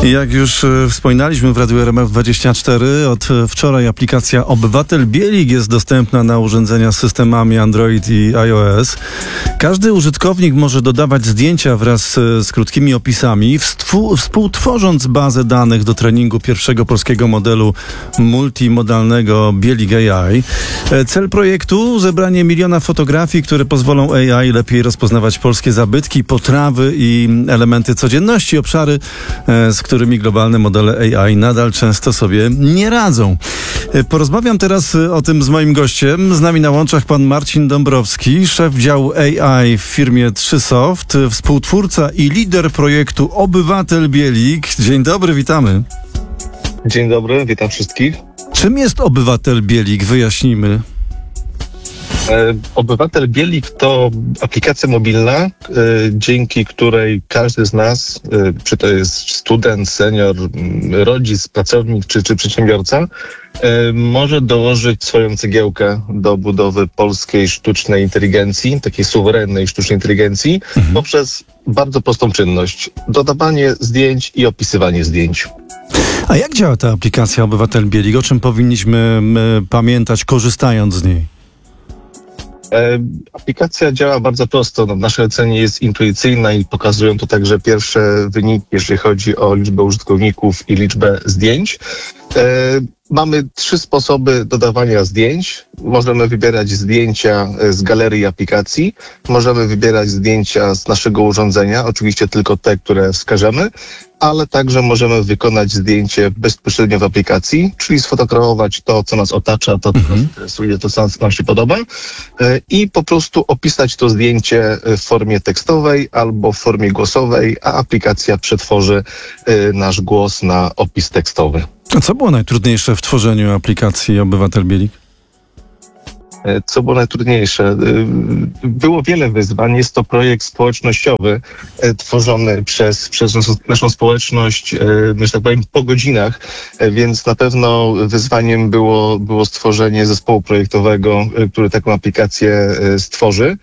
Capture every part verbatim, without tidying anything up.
Jak już e, wspominaliśmy w Radiu R M F dwadzieścia cztery, od wczoraj aplikacja Obywatel Bielik jest dostępna na urządzenia z systemami Android i iOS. Każdy użytkownik może dodawać zdjęcia wraz z krótkimi opisami, wstwu, współtworząc bazę danych do treningu pierwszego polskiego modelu multimodalnego Bielik A I. E, cel projektu: zebranie miliona fotografii, które pozwolą A I lepiej rozpoznawać polskie zabytki, potrawy i elementy codzienności, obszary, e, z którymi globalne modele A I nadal często sobie nie radzą. Porozmawiam teraz o tym z moim gościem. Z nami na łączach pan Marcin Dąbrowski, szef działu A I w firmie trzy soft, współtwórca i lider projektu Obywatel Bielik. Dzień dobry, witamy. Dzień dobry, witam wszystkich. Czym jest Obywatel Bielik? Wyjaśnijmy. Obywatel Bielik to aplikacja mobilna, e, dzięki której każdy z nas, e, czy to jest student, senior, rodzic, pracownik czy, czy przedsiębiorca, e, może dołożyć swoją cegiełkę do budowy polskiej sztucznej inteligencji, takiej suwerennej sztucznej inteligencji, mhm. poprzez bardzo prostą czynność: dodawanie zdjęć i opisywanie zdjęć. A jak działa ta aplikacja Obywatel Bielik? O czym powinniśmy my, pamiętać, korzystając z niej? E, aplikacja działa bardzo prosto. No, w naszej ocenie jest intuicyjna i pokazują to także pierwsze wyniki, jeżeli chodzi o liczbę użytkowników i liczbę zdjęć. E, mamy trzy sposoby dodawania zdjęć. Możemy wybierać zdjęcia z galerii aplikacji, możemy wybierać zdjęcia z naszego urządzenia, oczywiście tylko te, które wskażemy, ale także możemy wykonać zdjęcie bezpośrednio w aplikacji, czyli sfotografować to, co nas otacza, to, co mhm. nas interesuje, to, co nam się podoba, i po prostu opisać to zdjęcie w formie tekstowej albo w formie głosowej, a aplikacja przetworzy nasz głos na opis tekstowy. A co było najtrudniejsze w tworzeniu aplikacji Obywatel Bielik? Co było najtrudniejsze? Było wiele wyzwań. Jest to projekt społecznościowy, tworzony przez, przez naszą społeczność, że tak powiem, po godzinach, więc na pewno wyzwaniem było, było stworzenie zespołu projektowego, który taką aplikację stworzy.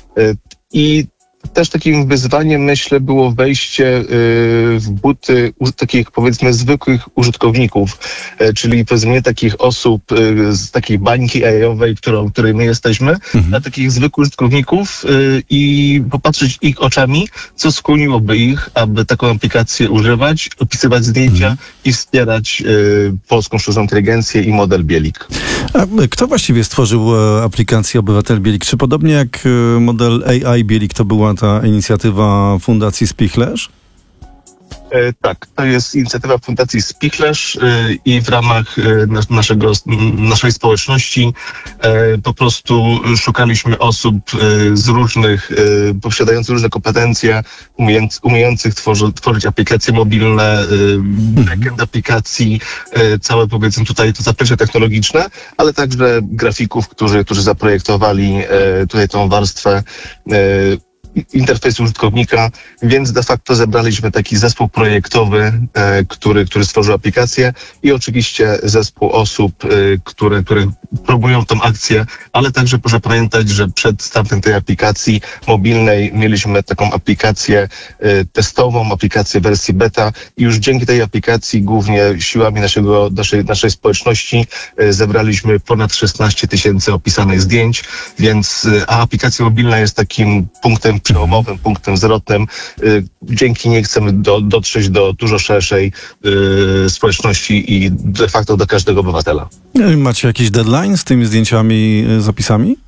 I też takim wyzwaniem, myślę, było wejście w buty takich, powiedzmy, zwykłych użytkowników, czyli powiedzmy nie takich osób z takiej bańki A I-owej, którą, której my jesteśmy, mhm. a takich zwykłych użytkowników i popatrzeć ich oczami, co skłoniłoby ich, aby taką aplikację używać, opisywać zdjęcia mhm. i wspierać polską sztuczną inteligencję i model Bielik. A kto właściwie stworzył aplikację Obywatel Bielik? Czy podobnie jak model A I Bielik to była ta inicjatywa Fundacji Spichlerz? E, tak, to jest inicjatywa Fundacji Spichlerz e, i w ramach e, nas, naszego, naszej społeczności e, po prostu szukaliśmy osób e, z różnych, e, posiadających różne kompetencje, umiejąc, umiejących tworzy, tworzyć aplikacje mobilne, e, backend aplikacji, e, całe, powiedzmy, tutaj to zaplecze technologiczne, ale także grafików, którzy, którzy zaprojektowali e, tutaj tą warstwę e, interfejsu użytkownika, więc de facto zebraliśmy taki zespół projektowy, e, który, który stworzył aplikację, i oczywiście zespół osób, e, które, które promują tą akcję, ale także proszę pamiętać, że przed startem tej aplikacji mobilnej mieliśmy taką aplikację e, testową, aplikację wersji beta, i już dzięki tej aplikacji, głównie siłami naszego, naszej, naszej społeczności, e, zebraliśmy ponad szesnaście tysięcy opisanych zdjęć, więc e, a aplikacja mobilna jest takim punktem przełomowym, punktem zwrotnym. Dzięki niej chcemy do, dotrzeć do dużo szerszej y, społeczności i de facto do każdego obywatela. Macie jakiś deadline z tymi zdjęciami, zapisami?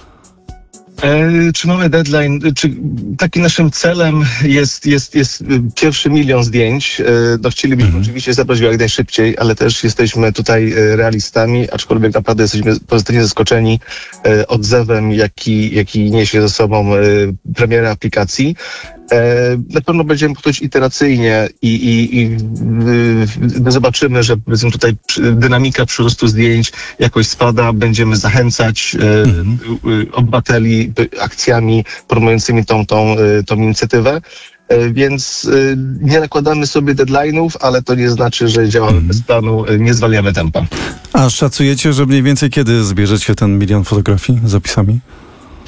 E, czy mamy deadline? Czy takim naszym celem jest, jest, jest pierwszy milion zdjęć? E, no chcielibyśmy mhm. oczywiście zebrać go jak najszybciej, ale też jesteśmy tutaj realistami, aczkolwiek naprawdę jesteśmy pozytywnie zaskoczeni e, odzewem, jaki, jaki niesie ze sobą e, premiera aplikacji. Na pewno będziemy podchodzić iteracyjnie i, i, i y, zobaczymy, że powiedzmy tutaj dynamika przyrostu zdjęć jakoś spada. Będziemy zachęcać mm. y, y, obywateli akcjami promującymi tą, tą, y, tą inicjatywę. Więc y, nie nakładamy sobie deadline'ów, ale to nie znaczy, że działamy mm. bez planu, y, nie zwalniamy tempa. A szacujecie, że mniej więcej kiedy zbierzecie ten milion fotografii z zapisami?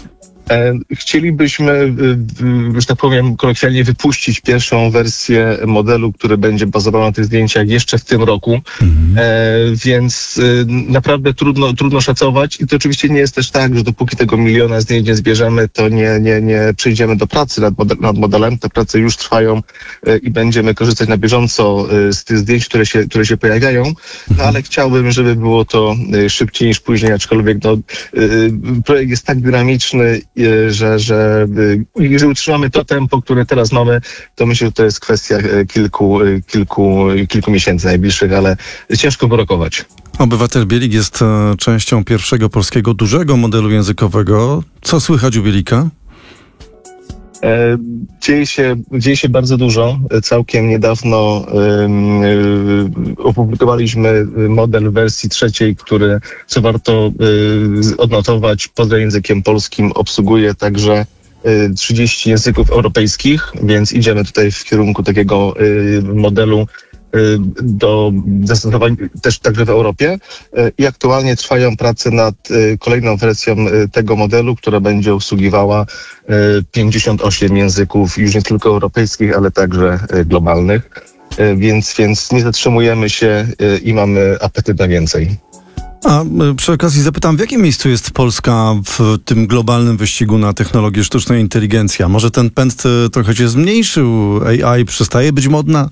E, Chcielibyśmy, y, y, że tak powiem, kolokwialnie wypuścić pierwszą wersję modelu, który będzie bazował na tych zdjęciach jeszcze w tym roku, Mhm. e, więc y, naprawdę trudno, trudno szacować i to oczywiście nie jest też tak, że dopóki tego miliona zdjęć nie zbierzemy, to nie, nie, nie przejdziemy do pracy nad, model, nad modelem. Te prace już trwają y, i będziemy korzystać na bieżąco y, z tych zdjęć, które się, które się pojawiają, no ale chciałbym, żeby było to y, szybciej niż później, aczkolwiek no, y, projekt jest tak dynamiczny, że, że jeżeli utrzymamy to tempo, które teraz mamy, to myślę, że to jest kwestia kilku, kilku, kilku miesięcy najbliższych, ale ciężko wyrokować. Obywatel Bielik jest e, częścią pierwszego polskiego dużego modelu językowego. Co słychać u Bielika? E, Dzieje się, dzieje się bardzo dużo. Całkiem niedawno um, opublikowaliśmy model w wersji trzeciej, który, co warto y, odnotować, poza językiem polskim obsługuje także y, trzydzieści języków europejskich, więc idziemy tutaj w kierunku takiego y, modelu do zastosowań też także w Europie i aktualnie trwają prace nad kolejną wersją tego modelu, która będzie obsługiwała pięćdziesiąt osiem języków już nie tylko europejskich, ale także globalnych, więc, więc nie zatrzymujemy się i mamy apetyt na więcej. A e, przy okazji zapytam, w jakim miejscu jest Polska w tym globalnym wyścigu na technologię sztucznej inteligencji? A może ten pęd e, trochę się zmniejszył? A I przestaje być modna?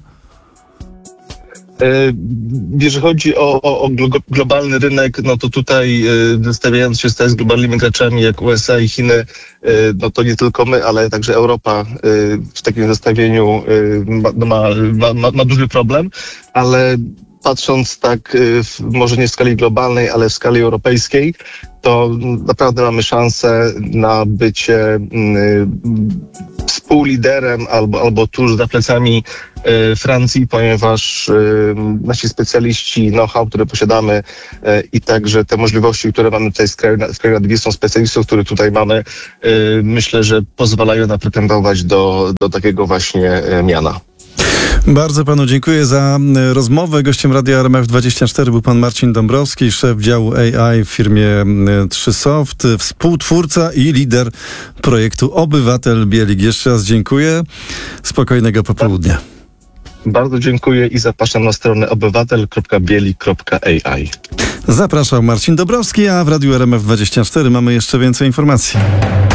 Jeżeli chodzi o, o, o globalny rynek, no to tutaj wystawiając się z globalnymi graczami jak U S A i Chiny, no to nie tylko my, ale także Europa w takim zestawieniu ma, ma, ma, ma duży problem, ale patrząc tak, w, może nie w skali globalnej, ale w skali europejskiej, to naprawdę mamy szansę na bycie y, współliderem albo, albo tuż za plecami y, Francji, ponieważ y, nasi specjaliści, know-how, które posiadamy y, i także te możliwości, które mamy tutaj z kraju, z kraju nad Wisłą, specjalistów, które tutaj mamy, y, myślę, że pozwalają nam pretendować do, do takiego właśnie y, miana. Bardzo panu dziękuję za rozmowę. Gościem Radia R M F dwadzieścia cztery był pan Marcin Dąbrowski, szef działu A I w firmie trzy soft, współtwórca i lider projektu Obywatel Bielik. Jeszcze raz dziękuję. Spokojnego popołudnia. Bardzo dziękuję i zapraszam na stronę obywatel kropka bielik kropka a i. Zapraszał Marcin Dąbrowski, a w Radiu R M F dwadzieścia cztery mamy jeszcze więcej informacji.